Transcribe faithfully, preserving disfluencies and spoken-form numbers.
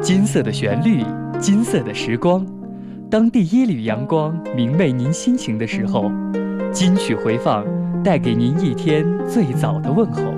金色的旋律，金色的时光。当第一缕阳光明媚您心情的时候，金曲回放带给您一天最早的问候。